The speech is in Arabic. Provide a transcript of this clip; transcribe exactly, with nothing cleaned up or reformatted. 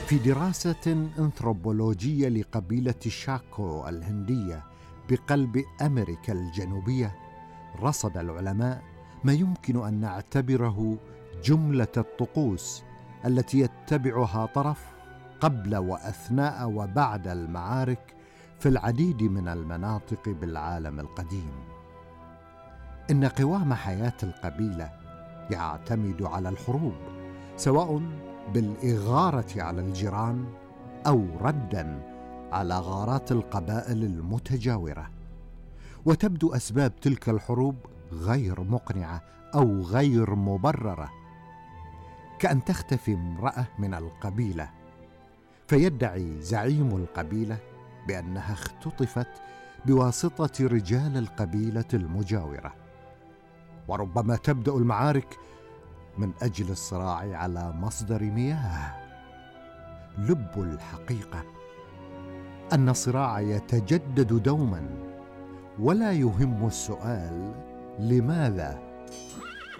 في دراسة أنثروبولوجية لقبيلة الشاكو الهندية بقلب أمريكا الجنوبية، رصد العلماء ما يمكن أن نعتبره جملة الطقوس التي يتبعها طرف قبل وأثناء وبعد المعارك في العديد من المناطق بالعالم القديم. إن قوام حياة القبيلة يعتمد على الحروب، سواء بالإغارة على الجيران أو رداً على غارات القبائل المتجاورة. وتبدو أسباب تلك الحروب غير مقنعة أو غير مبررة، كأن تختفي امرأة من القبيلة فيدعي زعيم القبيلة بأنها اختطفت بواسطة رجال القبيلة المجاورة. وربما تبدأ المعارك من أجل الصراع على مصدر مياه. لب الحقيقة أن الصراع يتجدد دوما، ولا يهم السؤال لماذا.